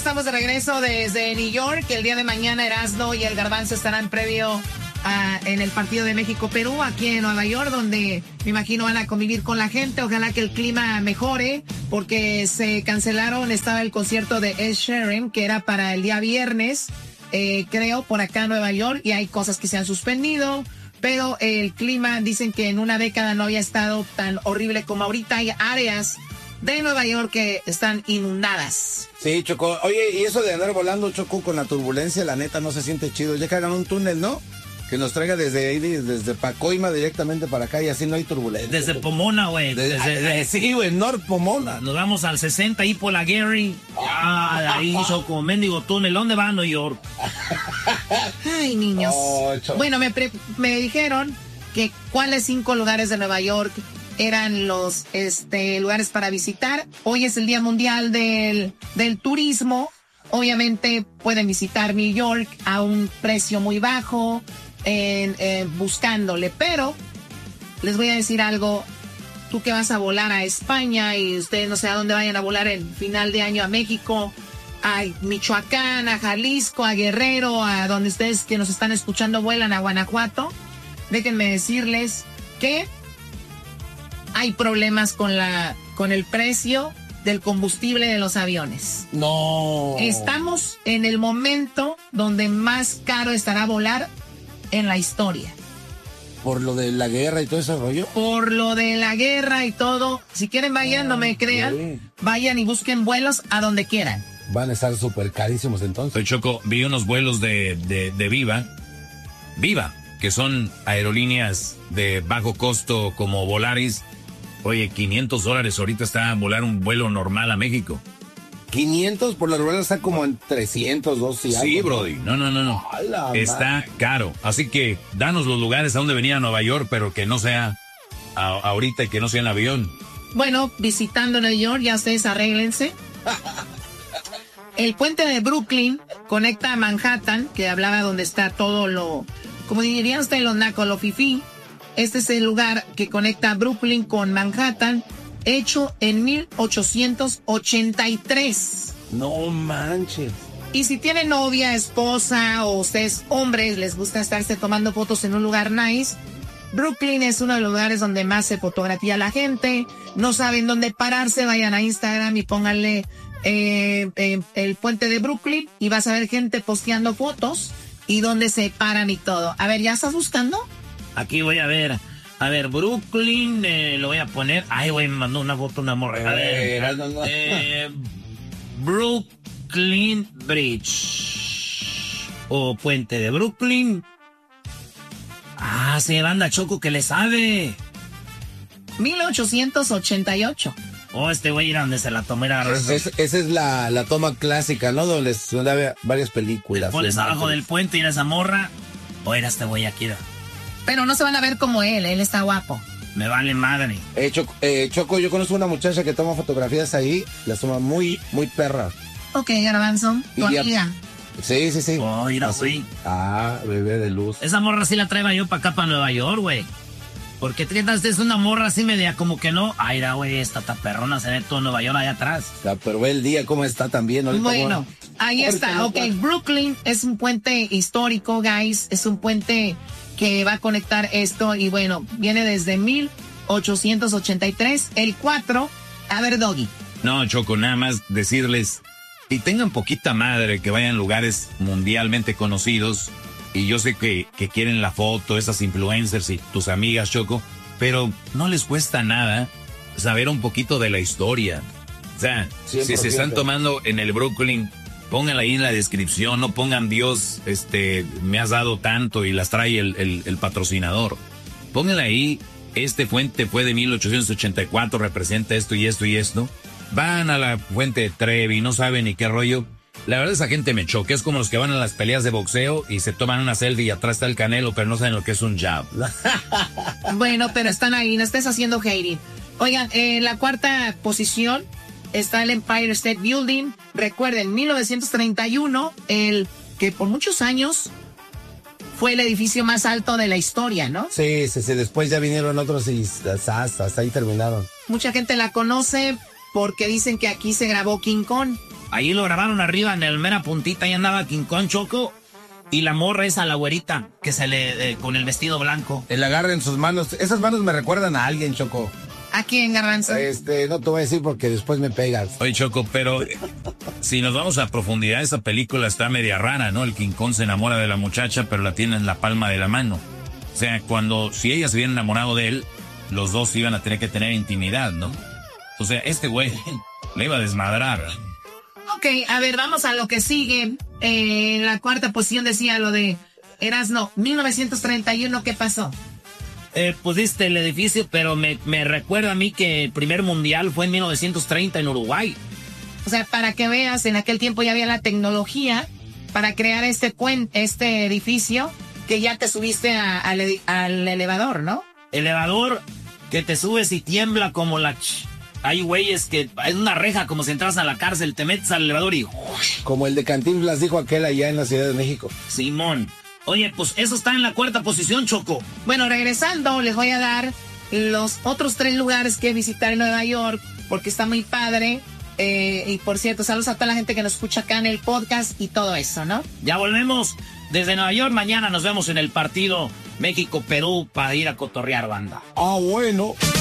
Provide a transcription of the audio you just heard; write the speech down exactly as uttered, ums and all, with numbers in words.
estamos de regreso desde New York. El día de mañana Erasmo y el Garbanzo estarán previo a, en el partido de México-Perú, aquí en Nueva York, donde me imagino van a convivir con la gente. Ojalá que el clima mejore, porque se cancelaron, estaba el concierto de Ed Sheeran, que era para el día viernes, eh, creo, por acá en Nueva York, y hay cosas que se han suspendido. Pero el clima, dicen que en una década no había estado tan horrible como ahorita. Hay áreas de Nueva York que están inundadas. Sí, Choco. Oye, y eso de andar volando, Choco, con la turbulencia, la neta no se siente chido. Ya que hagan un túnel, ¿no? Que nos traiga desde ahí, desde Pacoima directamente para acá y así no hay turbulencia. Desde Pomona, güey. Desde, desde, sí, güey, North Pomona. Nos vamos al sesenta ahí por la Gary. Ah, de ahí, Choco, mendigo túnel. ¿Dónde va a New York? Ay, niños. Oh, bueno, me, pre- me dijeron que cuáles cinco lugares de Nueva York eran los este, lugares para visitar. Hoy es el Día Mundial del, del Turismo. Obviamente pueden visitar New York a un precio muy bajo, en, eh, buscándole. Pero les voy a decir algo. Tú que vas a volar a España y ustedes no sé a dónde vayan a volar el final de año, a México, a Michoacán, a Jalisco, a Guerrero, a donde ustedes que nos están escuchando vuelan, a Guanajuato. Déjenme decirles que hay problemas con la con el precio del combustible de los aviones. No. Estamos en el momento donde más caro estará volar en la historia. Por lo de la guerra y todo ese rollo. Por lo de la guerra y todo. Si quieren vayan, no me crean. Sí. Vayan y busquen vuelos a donde quieran. Van a estar súper carísimos entonces. Soy Choco, vi unos vuelos de, de, de Viva. Viva, que son aerolíneas de bajo costo como Volaris. Oye, quinientos dólares ahorita está a volar un vuelo normal a México. quinientos por la rueda está como en trescientos, dos y algo. Sí, Brody. No, no, no, no. A la Está madre. caro. Así que danos los lugares a donde venir a Nueva York, pero que no sea a, ahorita y que no sea en avión. Bueno, visitando Nueva York, ya ustedes arréglense. El puente de Brooklyn conecta a Manhattan, que hablaba donde está todo lo, como dirían ustedes, los nacos, lo fifí. Este es el lugar que conecta Brooklyn con Manhattan, hecho en mil ochocientos ochenta y tres. No manches. Y si tienen novia, esposa o ustedes hombres les gusta estarse tomando fotos en un lugar nice, Brooklyn es uno de los lugares donde más se fotografía la gente. No saben dónde pararse, vayan a Instagram y pónganle eh, eh, el puente de Brooklyn y vas a ver gente posteando fotos y dónde se paran y todo. A ver, ¿ya estás buscando? Aquí voy a ver. A ver, Brooklyn, eh, lo voy a poner. Ay, güey, me mandó una foto una morra. A ver. Eh, no, no. Eh, Brooklyn Bridge. O puente de Brooklyn. Ah, sí, banda Choco que le sabe. mil ochocientos ochenta y ocho. Oh, este güey era donde se la tomó. Era... Es- es- esa es la, la toma clásica, ¿no? Donde, donde había varias películas. Pones abajo del puente y era esa morra. O era este güey aquí. Pero no se van a ver como él, él está guapo. Me vale madre. Eh, Choco, eh, Choco, yo conozco una muchacha que toma fotografías ahí, las toma muy, muy perra. Ok, Garbanzo, tu Y ya- amiga. Sí, sí, sí. Oh, mira, güey. Ah, bebé de luz. Esa morra sí la traía yo para acá, para Nueva York, güey. Porque trientas es una morra así media como que no. Ay, era, güey, esta taperrona se ve todo Nueva York allá atrás. Ya, pero ve el día cómo está también. ahorita, Bueno, ¿cómo? ahí Ahorita está. no Ok, está. Brooklyn es un puente histórico, guys. Es un puente que va a conectar esto. Y bueno, viene desde mil ochocientos ochenta y tres. El cuatro. A ver, Doggy. No, Choco, nada más decirles, y tengan poquita madre que vayan a lugares mundialmente conocidos, y yo sé que, que quieren la foto, esas influencers y tus amigas, Choco, pero no les cuesta nada saber un poquito de la historia. O sea, cien por ciento. si se están tomando en el Brooklyn, pónganla ahí en la descripción, no pongan Dios, este, me has dado tanto y las trae el, el, el patrocinador. Pónganla ahí, este fuente fue de mil ochocientos ochenta y cuatro, representa esto y esto y esto. Van a la fuente de Trevi, no saben ni qué rollo. La verdad esa gente me choca, es como los que van a las peleas de boxeo y se toman una selfie y atrás está el Canelo, pero no saben lo que es un jab. Bueno, pero están ahí, no estés haciendo hating. Oigan, en la cuarta posición está el Empire State Building. Recuerden, mil novecientos treinta y uno, el que por muchos años fue el edificio más alto de la historia, ¿no? Sí, sí, sí. Después ya vinieron otros y hasta, hasta ahí terminaron. Mucha gente la conoce porque dicen que aquí se grabó King Kong. Ahí lo grabaron arriba en el mera puntita, ahí andaba King Kong, Choco. Y la morra esa, la güerita, que se le, eh, con el vestido blanco. El agarre en sus manos. Esas manos me recuerdan a alguien, Choco. ¿A quién, Garbanzo? Este, no te voy a decir porque después me pegas. Oye, Choco, pero si nos vamos a profundidad, esa película está media rara, ¿no? El King Kong se enamora de la muchacha, pero la tiene en la palma de la mano. O sea, cuando, si ella se hubiera enamorado de él, los dos iban a tener que tener intimidad, ¿no? O sea, este güey le iba a desmadrar. Ok, a ver, vamos a lo que sigue. Eh, en la cuarta posición decía lo de Erasmo, mil novecientos treinta y uno, ¿qué pasó? Eh, pusiste el edificio, pero me, me recuerda a mí que el primer mundial fue en mil novecientos treinta en Uruguay. O sea, para que veas, en aquel tiempo ya había la tecnología para crear este, cuen este edificio que ya te subiste a, a, al, al elevador, ¿no? Elevador que te subes y tiembla como la... Ch Hay güeyes que es una reja, como si entras a la cárcel, te metes al elevador y... Como el de Cantinflas dijo aquel allá en la Ciudad de México. Simón. Oye, pues eso está en la cuarta posición, Choco. Bueno, regresando, les voy a dar los otros tres lugares que visitar en Nueva York, porque está muy padre. Eh, y por cierto, saludos a toda la gente que nos escucha acá en el podcast y todo eso, ¿no? Ya volvemos desde Nueva York. Mañana nos vemos en el partido México-Perú para ir a cotorrear, banda. Ah, bueno.